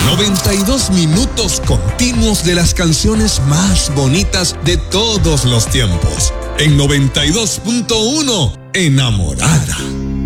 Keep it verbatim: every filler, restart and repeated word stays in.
noventa y dos minutos continuos de las canciones más bonitas de todos los tiempos. En noventa y dos punto uno, Enamorada.